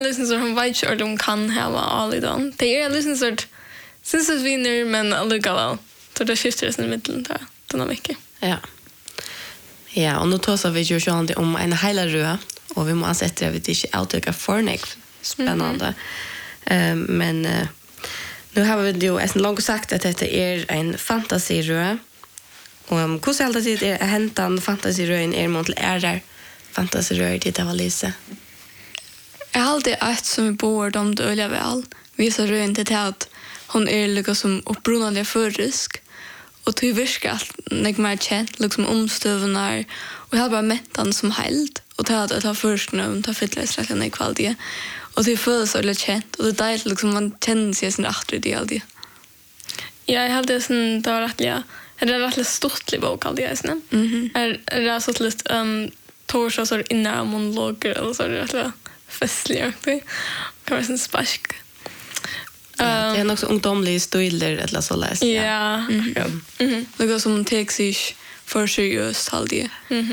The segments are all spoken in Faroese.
Liksom så hon vet inte de kan ha all idag. Det är liksom så att syns att vinner men allikevel. Så det skiftar sig i mitten där. Den veckan. Ja. Ja, och nu tar vi ju sjön om en hela rö och vi måste sätta det vi inte outöka för nek. Spännande. Men nu har vi ju en långt sagt att det är en fantasirö. Och hur så alltid är hämta en fantasirö i mot där fantasirö det var Lise. Jag har alltid ett som är bor de dölja väl. Vi så rör inte till att hon är liksom uppbrunande förrisk. Och till viskat när man känt liksom omstövnar och jag har bara mätt den som helt och ta först nu ta fittlösrätten i kvalitet. Och det förs så lite känt och det är liksom man känner sig sin rätt det alltid. Ja, jag hade sån det var rättliga. Det är rätt stort liv och alltid är Är det så lite torsdag så innan monologer eller så rätt festlig. Det kan vara sån spark. Det är också ungdomlig stil eller så läs. Ja. Det går som tar sig för seriöst alltid.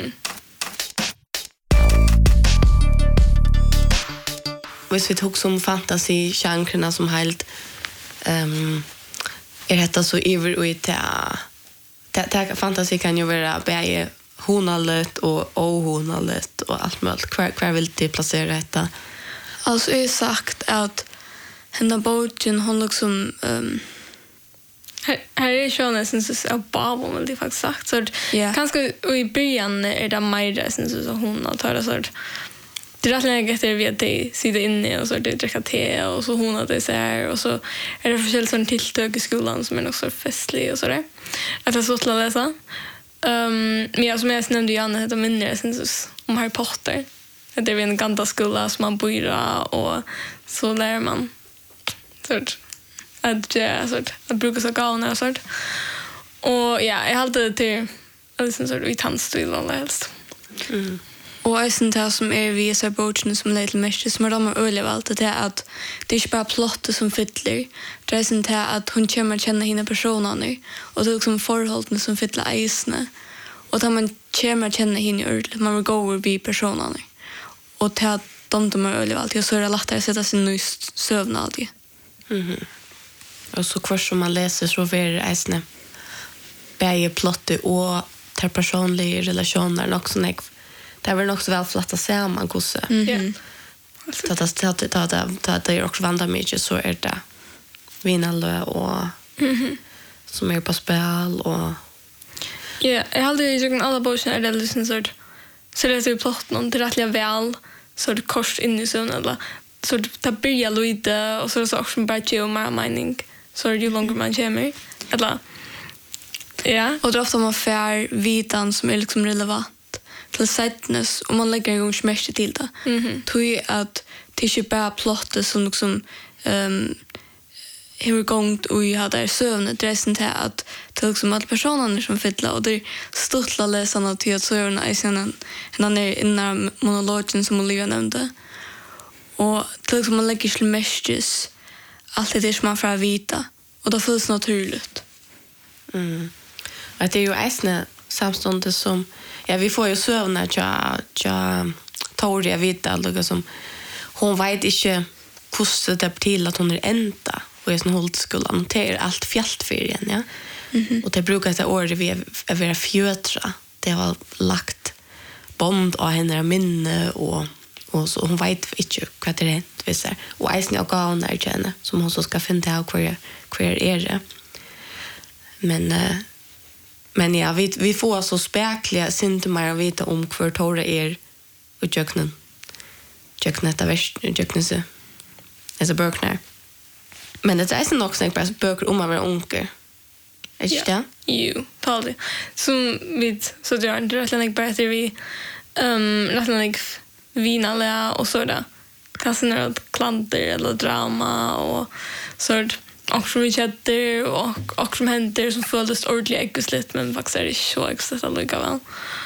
Hvis vi tog som fantasy-genrerna som helt är detta så iver och det fantasy kan ju vara bäge honalet och ohonalet och allt möjligt. Kvar vill du placera detta? Alltså jag har sagt att henna boken hon liksom här är ju nästan så av babon vill det faktiskt sagt så kanske i början är det mer så hon har tagit så det är rätt länge efter vi att det sitter inne och så det dricka te och så hon hade så här och så är det förskällt sån tilltök i skolan som är också festlig och så där. Att jag så att läsa. Men jag som jag nämnde Janne heter mindre sen om Harry Potter. Det är en gamla skola som man bor i och så lär man sort att bruka så galna och sort. Och ja, jag hade till liksom sort i tandstil och helst. Och jag syns det som är vi så boken som lite mest som de har överlevt det är att det är inte bara plottet som fyller. Det är syns det att hon kommer att känna hina personerna och det är liksom förhållanden som fyller isne. Och då man kommer att känna hina ordentligt man vill gå över vid personerna. Och till att de har överlevt så är det lättare att sätta sig ny sövn alltid. Och så kvar som man läser så är det isne bäge plottet och till personliga relationer också när det är väl också väl flatta samman kosse. Det är också vandra mycket så är det vinnande och som är på spel och ja, jag hade ju alla böcker är det liksom så det är plott någon det rättliga väl så det kors in i sån eller så det börjar lite och så är det också bara geomar mining så ju längre man kommer eller ja och då ofta man får vitan som är liksom relevant till sättnes och man lägger en gång smärta till det. Tror ju att det är inte bara plottet som liksom hur gångt och jag hade sövn adressen till att det är liksom alla personer som fyller och det är stort att läsa något till att sövna i scenen han är innan monologen som Olivia nämnde. Och det är liksom man lägger till mest allt det som man får vita och då följs naturligt. Att det är ju äsne samståndet som ja, vi får ju sövna tja Tori jag vet alltså som hon vet inte hur det är till att hon är ända och är sån hållskolan det är allt fjällt för igen ja. Och det brukar det år vi är vara fjötra det har lagt bond av henne minne och så hon vet inte vad det är visst och äsna och gå när känna som hon så ska finna ut kvar är det men ja, vi får så späckliga symptomer att veta om hur Tora är och jöknen. Jöknet av jöknen så. Alltså böcker. Men det är inte också en böcker om att vara onkel. Är det det? Jo, talig. Som vi så det är rätt länge bättre vi rätt länge vinala och så där. Kanske några klanter eller drama och sånt. Och som vi chatter och som händer som följdes ordentligt äggusligt men faktiskt är det så äggusligt allikevel.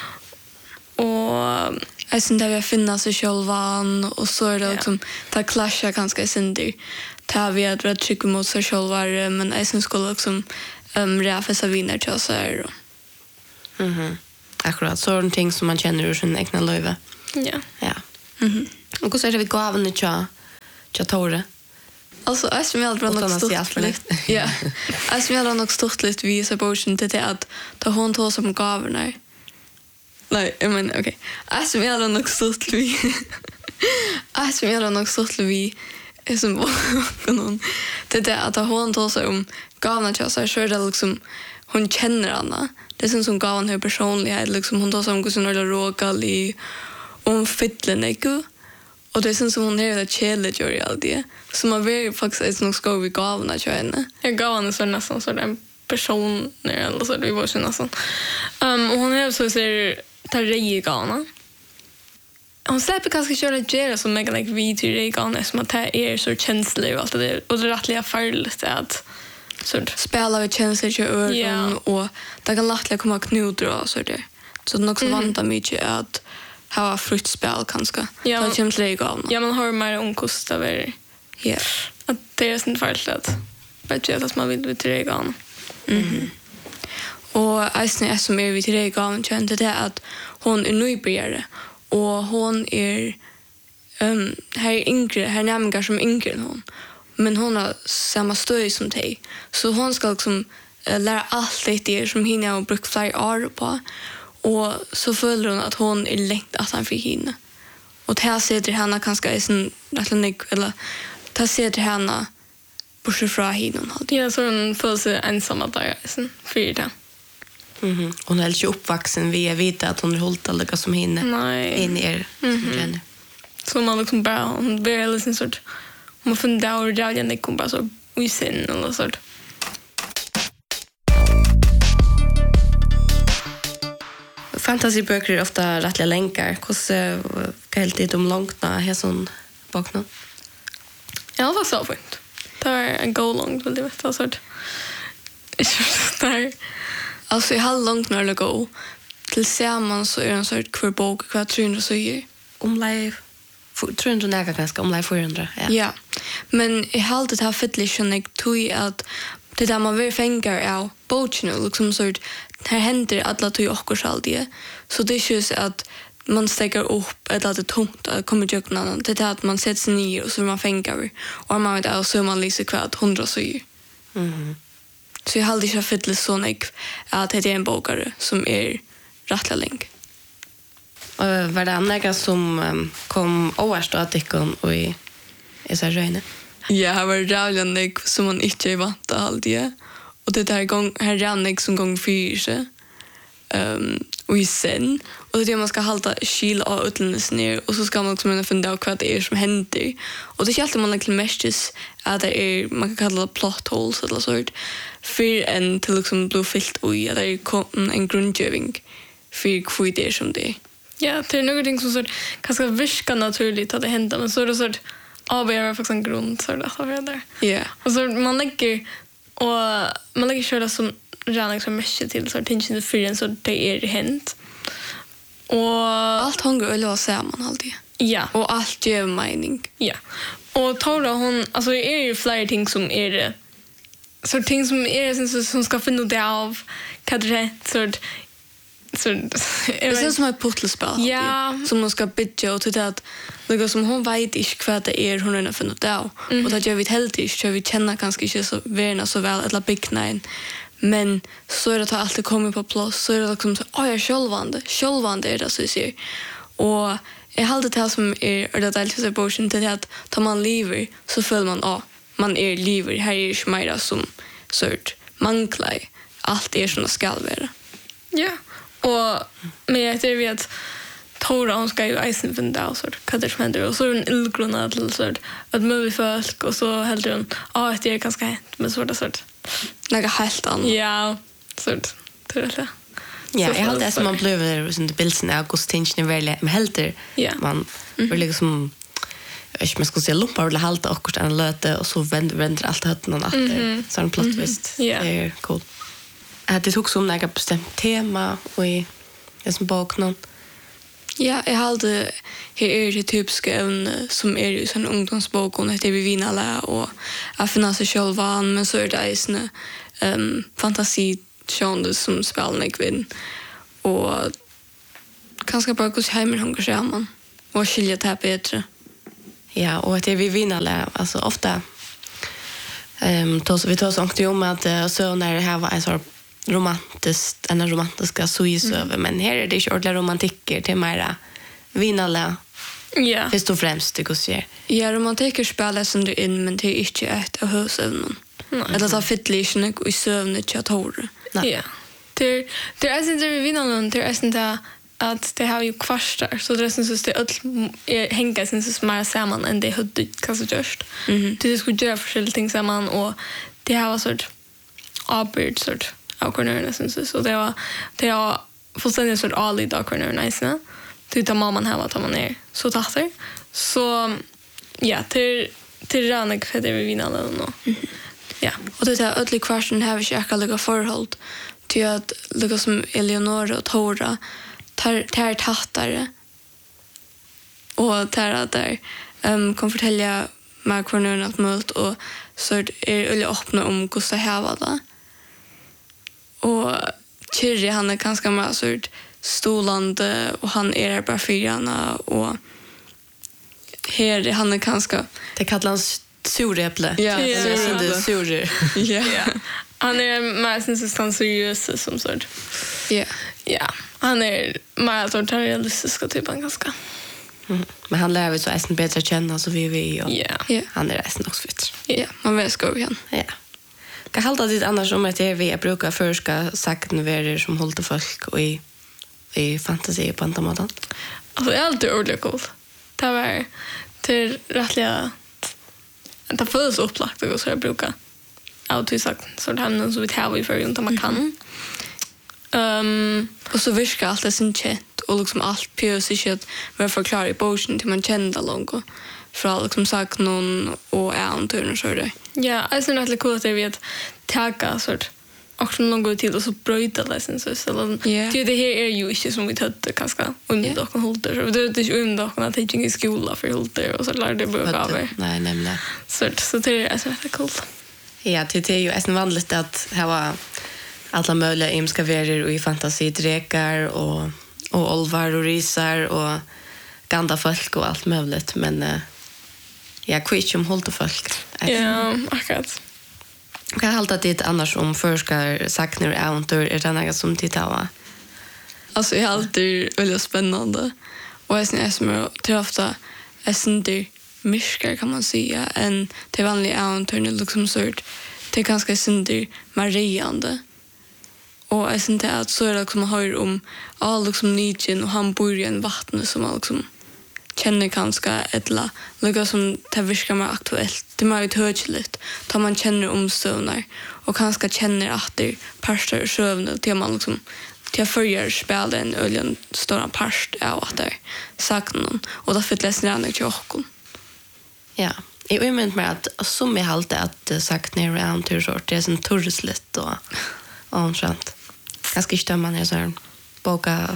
Och jag syns att vi finner sig själva och så är det liksom det clashar ganska synder. Det vi att rätt tryck mot sig själva men jag syns skulle liksom räffa vinner till oss här. Akkurat, sådana ting som man känner ur sin egna liv. Ja. Och så är det vi går av nu tja Tjatore. Alltså, jag som jag nog stort lite. Ja. Jag som jag nog stort lite visa boken till det att ta hon tar som gavorna. Nej, men okej. Jag som jag nog stort vi. Jag som jag nog stort vi är som någon. Det är att hon tar sig om gavorna till så är det liksom hon känner Anna. Det är som gavan har personlighet liksom hon tar som går sån där rågal i om fiddlen är. Och det är som hon är det challenge gör ju alltid. Så man vill faktiskt nog ska vi gåvorna till henne. Jag gav henne så nästan så en person eller så det var så nästan. Och hon är så ser tar rejäl gåvorna. Hon släpper kanske köra gera som mega like vi till rejäl gåvorna som att det är så känsligt och allt det och det rättliga farligt att så spela med känslor till öron och det kan lättare komma knudra så det. Så det också vantar mycket att ha fruktspel kanske. Ja, det kommer till gåvorna. Ja, man har mer omkost över. Ja. Att det är sånt farligt att bara att man vill vid till gåvorna. Och jag som är vid till gåvorna kände det att hon är nybörjare och hon är här yngre, här nämligen som yngre än hon. Men hon har samma stöd som dig. Så hon ska liksom lära allt det som henne har brukt flera år på. Och så följer hon att hon är lätt att han fick henne. Och det här sätter henne kanske eller det sätter henne bort från henne. Ja, så hon följer sig ensam att där för det. Hon är inte uppvuxen via vita att hon är hållt alla som henne. Nej. In er. Så man liksom bara hon blir liksom sort man funderar där igen det kommer bara så i sin eller sort. Fantasyböcker är ofta rättliga länkar. Hur helt det långt när här sån bakna? Ja, vad så fint. Det är en go långt vill det veta sort. Där. Alltså jag har långt när det gå. Tillsammans så är en sort kvar bok kvar 300 sidor om live. 300 näga ganska om live 400. Ja. Men jag har alltid haft fettlation jag tog att det där man vill fänga av boken liksom så här händer alla tog och alltid. Så det är ju att man stäcker upp ett litet tungt att komma till någon. Det är att man sätter sig ner och så man fängar och man vet att så är man liksom kvart 100 sidor. Så jag har aldrig haft fettlation att det är en bokare som är rättla länk. Var det andra som kom överst att ikon och i så röjne? Ja, det var rävlig som man inte är vant alltid. Och det där gång här rävlig som gång 4 och i sen. Och det är man ska halta kyl av utländes ner och så ska man också fundera på vad det är som händer. Och det är alltid man egentligen mest att det är, man kan kalla det plot holes eller så. För en till liksom bli fyllt i att det är en grundgivning för vad det är som det är. Ja, det är någonting som så kanske viska naturligt att det händer, men så är det så att avgöra faktiskt en grund så där så vidare. Ja. Och så man lägger köra som redan liksom mycket till så tänker för en så det är hänt. Och allt hänger väl att säga man alltid. Ja, och allt ger mening. Ja. Och Tora hon alltså det är ju flera ting som är det. Så ting som är som ska finna det av kadre så det är som ett pussselspel. Ja, som man ska bidja och till att något som hon vet inte vad det är hon har funnit det av. Och det gör vi helt inte, så vi känner kanske inte så värna så väl eller byggnaden. Men så är det att allt kommer på plats så är det liksom så jag självande är det så jag ser. Och jag har alltid det som är det där på boken till att tar man lever så följer man man är lever här är ju mer som sort manklar allt är som det ska vara. Ja. Och men jag tror vi att Tora hon ska ju eisen finna och så vad det händer och så är en illgrunna till så att möjligt folk och så helt hon det är ganska hänt men så där sort några helt annat. Ja, så tror jag. Ja, jag hade det som man blev där som det bilden av Augustinchen väl med helter. Man vill liksom jag ska säga lumpar eller halta och en löte och så vänder allt hött någon efter så en plot twist. Det är cool. Det tog som några bestämt tema och i det som bak någon. Ja, jag hade här är det typiska ämne som är ju sån ungdomsbok och det är vi vinna och att finna sig själva men så är det isne fantasi sjönde som spelar kvinn och kanske bara gå hem och hänga samman och skilja det här bättre. Ja, och det vi vinner alltså ofta vi tar sånt om att så när det här var en sån romantiska suisöver men här är det inte ordentligt romantiker till mera vinnerliga. Ja. Först och främst det går så. Ja, romantiker spelar som det in men det är inte ett av husövnen. Eller så fittligen och i sövnet jag tar. Ja. Det är inte vi vinner det är inte att det har ju kvarstar så det syns det hänger syns mer samman än det hade kanske just. Det skulle göra forskjellige ting samman och det har sort avbyrd sort av cornerna syns så det var fullständigt sort all dag cornerna nice. Det tar mamman här vad man är så tatter. Så ja, till ranek för det vi vinner nu. Ja, och det är ödlig kvarsen har vi inte lägga förhåll till att lägga som Eleonora och Tora tar tattare och tar där kan fortälja med kvarnörna att möt och så är det öppna om hur här det. Och Kyrre han är ganska mer sort stolande och han är bara fyrarna och här han är ganska det kallas suräpple. Ja, surre. Ja. Han är mest så seriös som sort. Ja. Ja, han är mer realistisk typen ganska. Men han lär väl så är bättre känna så vi och Ja. han är resten också fit. Ja, man vet ska igen. Ja. Kan halta dit annars om att det vi brukar förska sakten verer som håller folk och i fantasi på andra måten. Alltså jag är alltid ordentligt cool. Det var till rättliga det föds upplagt och så jag brukar alltid sagt så det händer så vi tar vi för runt om man kan. Och så viskar allt det sin chat och liksom allt pjös att vi förklarar i boken till man känner långt från liksom sagt någon och äventyr så det. Ja, jag syns att det cool att det vet tagga sort också någon god tid och så bryta det så det här är ju inte som vi tagit ganska under och håller så det är inte under och att teaching i skolan för håller och så lär det börja över. Nej, nämligen. Så det är så coolt. Ja, det är ju nästan vanligt att ha alla möjliga imska verer och i fantasidrekar och olvar och risar och ganda folk och allt möjligt men ja, kvitch om hållta folk. Ja, akkurat. Kan halta det annars om förskar saknar och äventyr är det något som tittar. Alltså jag är alltid väldigt spännande och jag är som till ofta är myskar kan man säga än till vanliga äventyr liksom sort det är ganska synder mariande. Och jag syns att så är det liksom hör om all liksom Nietzsche och han bor i en vatten som man liksom känner ganska ettla lika som det viskar mer aktuellt. Det är mer uthörligt då man känner omstövnar och ganska känner att det parstar och sövnar till man liksom till förger spela en öljen stora parst av att det sagt någon och då fick läsa ner till åkon. Ja. Jag är med att som är halt att sagt ner around till sort det är en turisligt och sånt. Ganska stämman är så här boka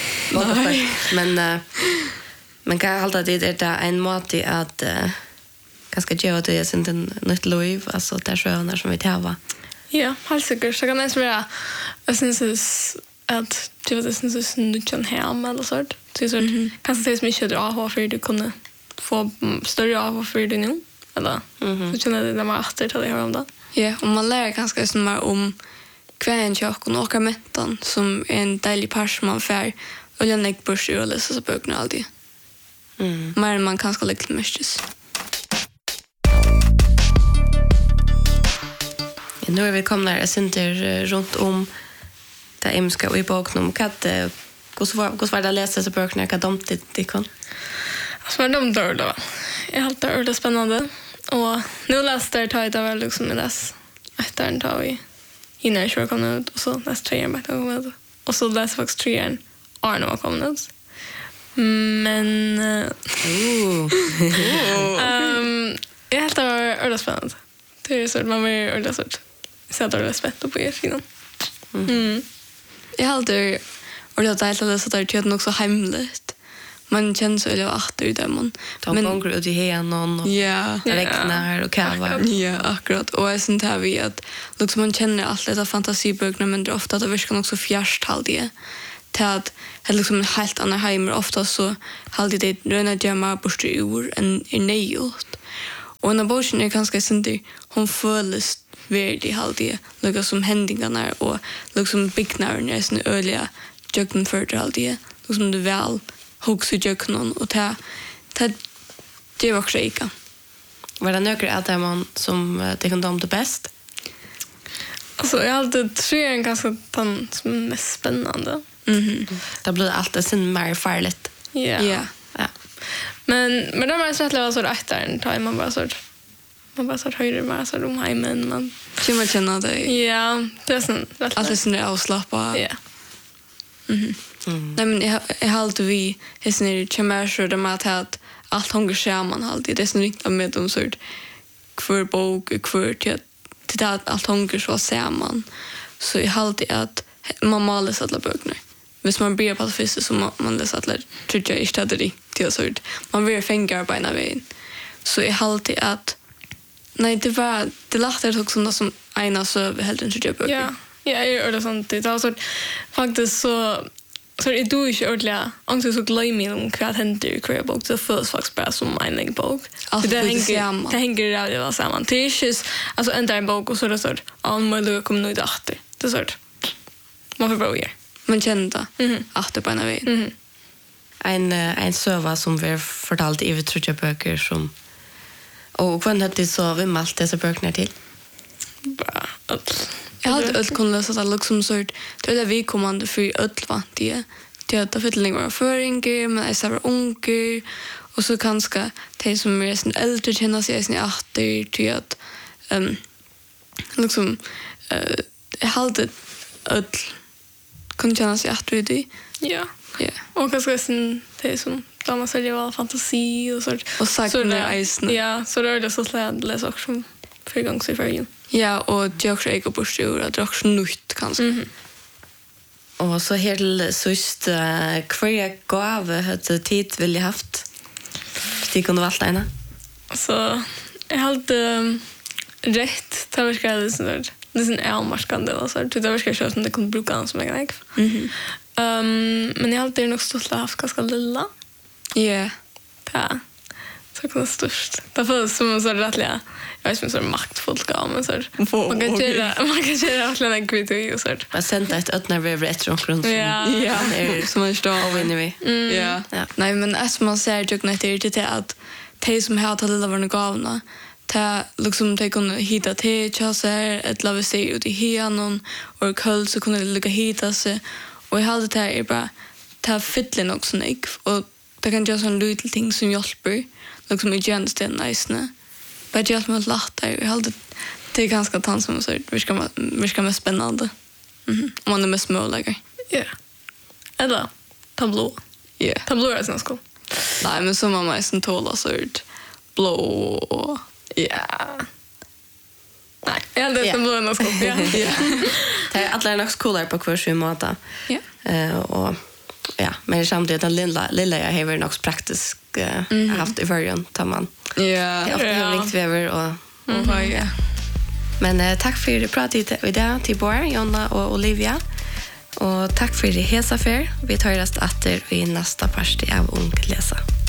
men kan halta det är det en måte att ganska ge att det är inte nytt liv alltså där sjöarna som vi tar. Ja, helt säkert. Så kan det vara jag syns att det var det syns nytt hem eller så. Så kanske det är mycket dra för du kunde få större av för det nu eller så känner det när man åter till det här om det. Ja, och man lär ganska så mer om kvän chock och åka mettan som en deilig pars man fär och jag lägger börs och läser så böckerna alltid. Men man kan ska lite mycket. Nu är vi komna där center runt om där emska och i boken om katt hur var det läsa så böckerna kan de det kan. Så var de då. Jag har det är spännande och nu läste jag tar det väl liksom med läs. Efter en tar vi innan jag kom ut och så läste 3 med ut och så läste faktiskt 3 Arno var kommit ut. Men jag helt det var spännande. Det är så att man vill ordla så så att det är spännande på er sidan. Jag hade ordla det så där det också hemligt. Man känner så eller att det är man. Men gånger ut i henon och regnar och kavar. Ja, akkurat. Och jag syns här vi att liksom man känner allt det fantasiböckerna men det är ofta att det verkar också fjärstall det. till att det liksom en helt annan hemmer ofta så hade det röna jamma bort ur en nejot och när boken är ganska sinter hon följs värdig halde något som händingarna och liksom byggnader när sin öliga jöken för halde liksom det väl hooks i jöken och det var skräcka. Var det några av dem som tyckte om det bäst? Alltså jag alltid tror en ganska den som är mest spännande. Det blir alltid sin mer farligt. Ja. Men de är så att det var så rättaren tar man bara så höjder bara så om hemmen man känner det. Ja, det är sån rätt. Alltså sån där avslappa. Ja. Nej men jag har alltid vi hisner kommer så det med att allt hänger samman alltid. Det är sån riktigt med dem så kvar bok kvar till att allt hänger så samman. Så jag har alltid att man maler alla böcker. Hvis man blir på det första så man läser alla tror jag istället det till så man vill fänga på en väg. Så jag har alltid att nej det låter också som ena så helt inte jag böcker. Ja. Ja, är det sånt det alltså faktiskt så är du inte ordentligt också så glömmer om vad händer i career bok så först faktiskt bara som en bok. Det hänger det var samman. Det är just alltså en där bok och så det så om man då kommer nog efter. Det så man får börja. Man känner att det på en väg. En söva som vi fortalt i trutja böcker som och vad hade så vi malt dessa böckerna till? Bara jag hade öll kunna läsa det liksom så det är vi kommande för öll va det att fördelning var föringar men är så unga och så kanske de som är sen äldre känner sig sen åter till att liksom jag hade öll kunde känna sig åter det. Ja. Och kanske sen det som de så det var fantasi och så och sakna isen. Ja, så det så läs också för gång så för Ja, och jag också äger på stor att det också nytt kanske. Och så helt sist kvar gav hade tid vill jag haft. Det kunde vara ena. Så jag hade rätt ta verkar det så där. Det är en elmarskande och så det verkar så som det kunde bruka som en ägg. Men jag hade nog stått haft ganska lilla. Ja. Ja. Så kan det störst. Därför som så rättliga. Jag vet inte så maktfullt gav men så man kan köra verkligen en kvitt och så. Jag sände ett öppnar vi rätt runt runt. Ja. Som man står och vinner vi. Ja. Nej men as man säger jag när det är att de som har tagit varna gåvorna ta liksom ta kunna hitta till chaser ett love sig ut i hianon och köld så kunde ligga hitta sig och jag hade det är bara ta fylllen också nick och det kan göra sån lite ting som hjälper liksom i tjänsten nice. Men jag har lärt det. Jag hade det är ganska tant som så vi ska med spännande. Om man är med smålägger. Ja. Eller tablå. Ja. Tablå är sån skol. Nej, men så mamma är sån tåla så blå. Ja. Nej, jag hade inte blå någon skol. Ja. Det är alla nog coolare på kurs i mata. Ja. Och ja, men samtidigt den lilla jag har nog praktiskt haft i början tar man. Ja. Jag har ringt över och ja. Men tack för det pratet idag till Bor, Jonna och Olivia. Och tack för det hesa för. Vi tar oss åter i nästa parti av Ung Läsa.